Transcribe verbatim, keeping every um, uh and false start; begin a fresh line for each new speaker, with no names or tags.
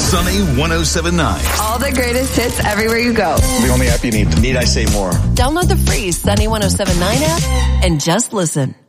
Sunny one oh seven point nine.
All the greatest hits everywhere you go.
The only app you need. Need I say more?
Download the free Sunny one oh seven point nine app and just listen.